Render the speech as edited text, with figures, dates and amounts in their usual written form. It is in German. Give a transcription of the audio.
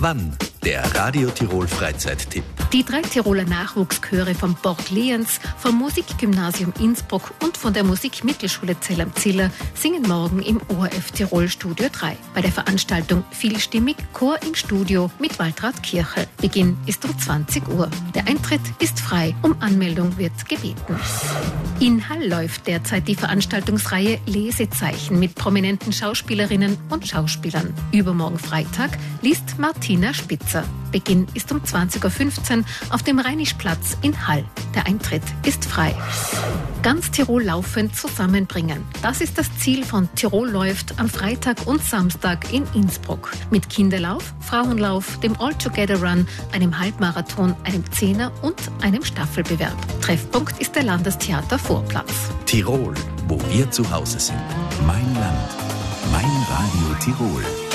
Wann? Der Radio Tirol Freizeittipp. Die 3 Tiroler Nachwuchschöre vom Bord Lienz, vom Musikgymnasium Innsbruck und von der Musikmittelschule Zell am Ziller singen morgen im ORF Tirol Studio 3. Bei der Veranstaltung Vielstimmig Chor im Studio mit Waltraud Kirchel. Beginn ist um 20 Uhr. Der Eintritt ist frei, um Anmeldung wird gebeten. In Hall läuft derzeit die Veranstaltungsreihe Lesezeichen mit prominenten Schauspielerinnen und Schauspielern. Übermorgen Freitag liest Martina Spitzer. Beginn ist um 20.15 Uhr auf dem Rheinischplatz in Hall. Der Eintritt ist frei. Ganz Tirol laufend zusammenbringen. Das ist das Ziel von Tirol läuft am Freitag und Samstag in Innsbruck. Mit Kinderlauf, Frauenlauf, dem All-Together-Run, einem Halbmarathon, einem Zehner- und einem Staffelbewerb. Treffpunkt ist der Landestheater Vorplatz. Tirol, wo wir zu Hause sind. Mein Land, mein Radio Tirol.